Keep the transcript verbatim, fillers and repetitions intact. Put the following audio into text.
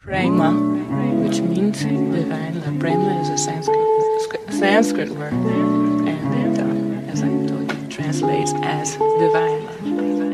Prema, which means divine. Uh, Prema is a Sanskrit, Sanskrit word, and uh, as I told you, it translates as divine.